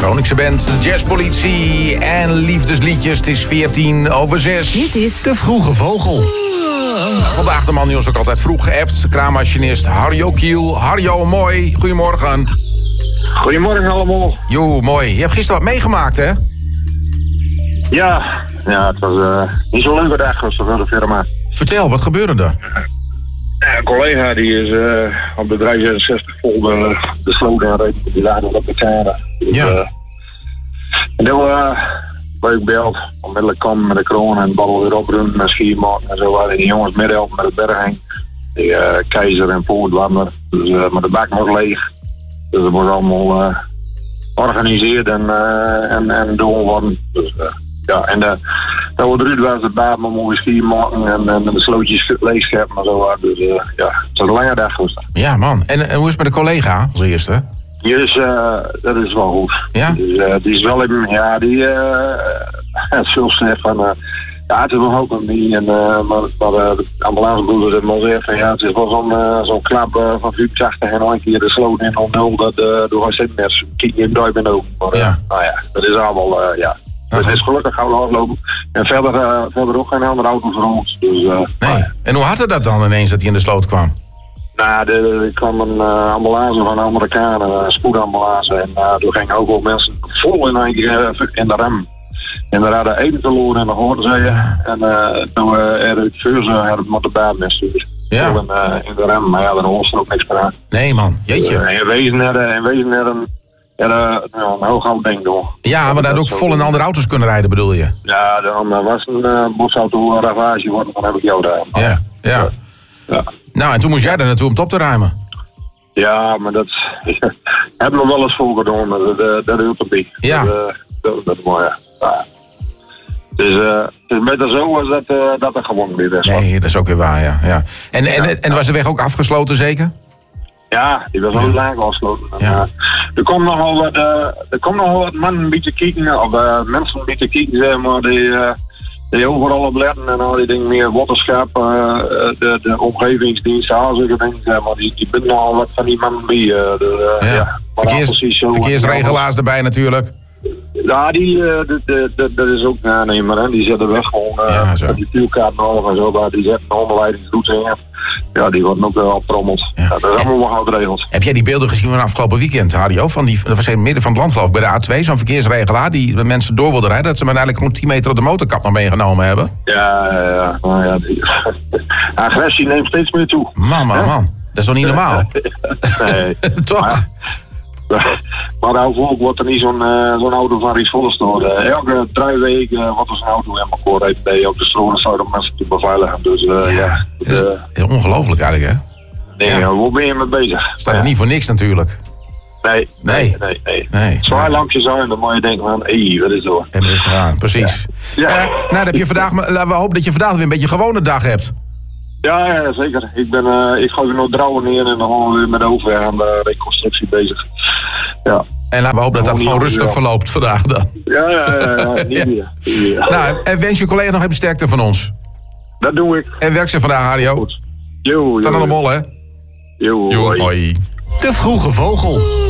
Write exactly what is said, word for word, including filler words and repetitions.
Groningse band, de Jazzpolitie en liefdesliedjes. Het is veertien over zes. Dit is De Vroege Vogel. Vandaag de man die ons ook altijd vroeg geappt. Kraammachinist Harjo Kiel. Harjo, mooi. Goedemorgen. Goedemorgen allemaal. Jo, mooi. Je hebt gisteren wat meegemaakt, hè? Ja, ja het was uh, niet zo'n leuke dag als voor de firma. Vertel, wat gebeurde er? Ja, een collega die is uh, op de drie zesenzestig vol de, de sloot en reed die laden op de kade. Dus, Ja. Uh, en toen uh, werd ik beld, onmiddellijk kwam met de kroon en de bal weer opruimen en schiermaken en zo. En die jongens middenhelpen met het bergheng. Die uh, keizer en poortwarmer. Dus, uh, maar de bak was leeg. Dus dat was allemaal uh, georganiseerd en, uh, en, en doen worden. Dus, uh, ja, en de, dat we eruit was de baat met mooie ski maken en, en de slootjes leegscheppen en zo. Dus uh, ja, het was een lange dag geweest. Ja, man. En, en hoe is het met de collega als eerste? Dus uh, dat is wel goed. Ja? Dus, uh, die is wel even, ja, die uh, heeft veel gezegd van, uh, ja, het is nog ook nog niet. En, uh, maar maar uh, de ambulancebroeders hebben al gezegd van, ja, het is wel zo'n uh, zo'n klap uh, van vijfenzachtig en nog een keer de sloot in nul nul, dat uh, door hij zit met kijk je duim in ook. Maar uh, Ja. nou ja, dat is allemaal, uh, ja. Nou, Het is gelukkig gaan we aflopen. En verder, uh, verder ook geen andere auto's voor ons. Dus, uh, Nee. En hoe hardde dat dan ineens dat hij in de sloot kwam? Nou, er, er kwam een uh, ambulance van de Amerikanen, een spoedambulance. En uh, er gingen ook wel mensen vol in, een, uh, in de rem. En daar hadden één verloren in de hoornzeeën. En uh, toen uh, er het vuur had het met de baan misstuurd. Ja. In, uh, in de rem, maar ja, daar was er ook niks meer aan. Nee, man. Jeetje. Uh, in wezen net, in wezen net een, ja, uh, een heel oud ding door. Ja, maar dat had ook vol in andere auto's kunnen rijden, bedoel je? Ja, dan uh, was een uh, bosauto ravage worden, dan heb ik jou daar. Ja, ja. Ja. Nou, en toen moest jij er naartoe om het op te ruimen. Ja, maar dat hebben we wel eens voor gedaan. Dat, dat, dat hield erbij. Ja. Dat, uh, dat, dat is mooi, ja. Ja. Dus uh, het is beter zo als dat, uh, dat er gewoon weer is. Nee, dat is ook weer waar, ja. ja. En, en, Ja. en was de weg ook afgesloten, zeker? Ja, die was ook laag afgesloten. En, Ja. uh, er komt nogal wat, uh, er komt nogal wat mannen een beetje kijken, of uh, mensen een beetje kijken, zeg maar, die, uh, die overal op letten en al die dingen meer waterschap, uh, de, de omgevingsdienst, al zulke dingen, zeg maar, die, die binden nogal wat van die mannen bij. Uh, de, uh, Ja. ja. Maar Verkeers, dan precies zo- verkeersregelaars erbij natuurlijk. Ja, die, uh, de, de, de, dat is ook een aannemer, hè. Die zetten weg gewoon, uh, Ja, zo. met die vuurkaart nog en zo, maar die zetten een omleidingsroute in. Ja, die worden ook wel optrommeld. Ja. Ja, dat is allemaal wel goed geregeld. Heb jij die beelden gezien van afgelopen weekend, Harjo? Van die, dat was in het midden van het land, geloof ik, bij de A twee. Zo'n verkeersregelaar die de mensen door wilden rijden. Dat ze maar eigenlijk gewoon tien meter op de motorkap nog meegenomen hebben. Ja, ja, ja. Nou ja, die agressie neemt steeds meer toe. Man, man, man. Dat is toch niet normaal? Nee. Toch? Maar, maar nou volk wordt er niet zo'n uh, zo'n auto van Rijksvolle storen. Uh, elke drie weken uh, wordt er zo'n auto in elkaar rijdt. Nee, op de stroom zouden mensen te beveiligen. Dus uh, ja. ja Dat is, uh, is ongelooflijk eigenlijk, hè? nee, ja. uh, waar ben je mee bezig? Staat er niet voor niks natuurlijk. Nee, Nee. nee, nee. nee. Nee. Zwaar lampjes aan, dan moet je denken van, hé, hey, wat is dat? En rustig aan, precies. Ja. Eh, nou, dan heb je vandaag, laten we hopen dat je vandaag weer een beetje een gewone dag hebt. Ja, ja, zeker. Ik, ben, uh, ik gooi weer nog drouwen neer en dan gaan we weer met de overweg aan de reconstructie bezig. Ja. En laten we hopen dat dat gewoon rustig verloopt vandaag dan. Ja, ja, ja, ja. Niet Ja. meer. Niet meer. Nou, en wens je collega nog even sterkte van ons. Dat doe ik. En werk ze vandaag, Harjo. Goed. Jo, Tot aan de jo. mol, hè? Jo, Jo, hoi. hoi. De Vroege Vogel.